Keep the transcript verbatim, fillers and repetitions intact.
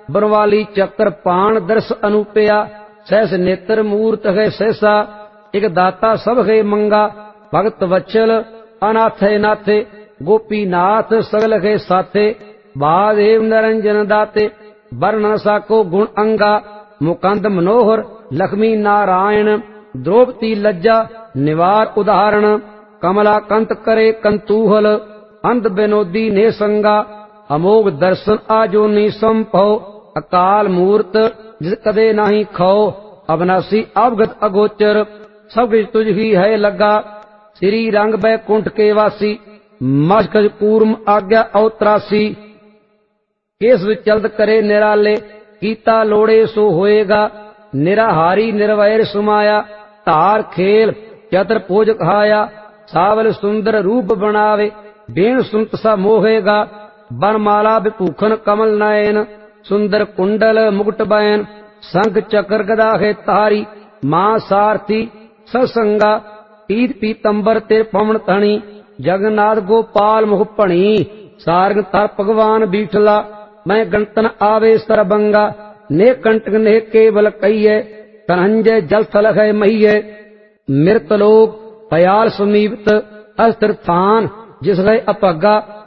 बरवाली चक्र पाण दर्श अनुपया, सहस नेत्र मूर्त है सहसा, एक दाता सब है मंगा, भगत वत्सल अनाथे नाथे, गोपीनाथ सगल है साथे, महादेव निरंजन दाते, वर्ण साको गुण अंगा, मुकंद मनोहर लक्ष्मी नारायण, द्रौपदी लज्जा निवार उदाहरण, कमला कंत करे कंतूहल, अंध विनोदी ने संगा, अमोघ दर्शन आजोनी संभव, अकाल मूर्त जिस कदे नाही खो, अविनाशी अवगत अगोचर, सब कुछ तुझ ही है लगा, श्री रंग बैकुंठ के वासी, मस्कज कूर्म आज्ञा अवत्रासी, केस विचलत करे निराले, कीता लोड़े सो होएगा, निराहारी निर्वैर सुमाया, धार खेल चतर पोज खाया, सावल सुंदर रूप बनावे, बेण सुनत सा मोहेगा, बनमाला विभूखन कमल नयन, सुंदर कुंडल मुकुट बैन, शंख चक्र गदा है तारी, मां सारथी सत्संगा, पीत पीतंबर ते पवन तणी, जगन्नाथ गोपाल मुख भणी, सारंग तर भगवान बीठला, मैं गणतन आवे सरबंगा, ने कंटक ने केवल कहिए, धनंजय जल थल है महिये, मृतलोक भयाल समीपत अस्त्र थान जिस है अपगा,